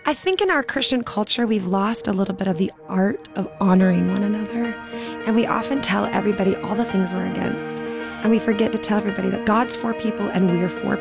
I think in our Christian culture, we've lost a little bit of the art of honoring one another. And we often tell everybody all the things we're against. And we forget to tell everybody that God's for people and we're for